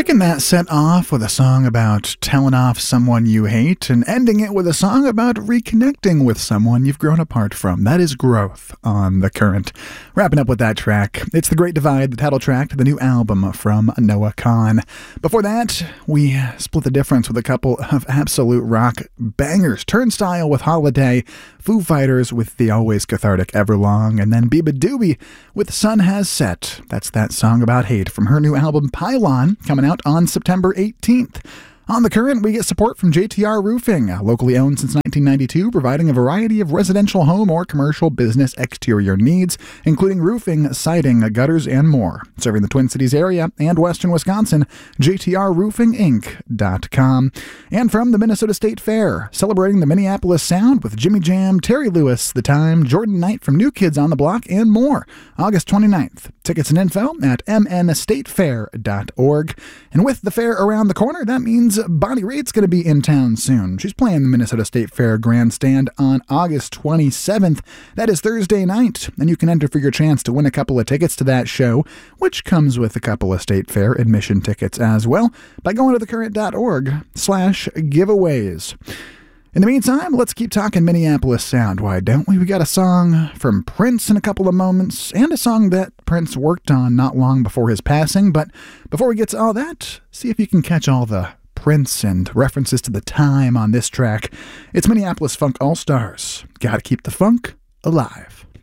Kicking that set off with a song about telling off someone you hate and ending it with a song about reconnecting with someone you've grown apart from. That is Growth on The Current. Wrapping up with that track, it's The Great Divide, the title track to the new album from Noah Kahan. Before that, we split the difference with a couple of absolute rock bangers. Turnstile with Holiday, Foo Fighters with the always cathartic Everlong, and then Biba Doobie with Sun Has Set. That's that song about hate from her new album Pylon, coming out on September 18th. On The Current, we get support from JTR Roofing, locally owned since 1992, providing a variety of residential home or commercial business exterior needs, including roofing, siding, gutters, and more. Serving the Twin Cities area and western Wisconsin, JTRRoofingInc.com. And from the Minnesota State Fair, celebrating the Minneapolis Sound with Jimmy Jam, Terry Lewis, The Time, Jordan Knight from New Kids on the Block, and more. August 29th. Tickets and info at mnstatefair.org. And with the fair around the corner, that means Bonnie Raitt's going to be in town soon. She's playing the Minnesota State Fair Grandstand on August 27th. That is Thursday night, and you can enter for your chance to win a couple of tickets to that show, which comes with a couple of State Fair admission tickets as well, by going to thecurrent.org/giveaways. In the meantime, let's keep talking Minneapolis Sound, why don't we? We got a song from Prince in a couple of moments, and a song that Prince worked on not long before his passing. But before we get to all that, see if you can catch all the Prince and references to the time on this track. It's Minneapolis Funk All-Stars. Gotta keep the funk alive.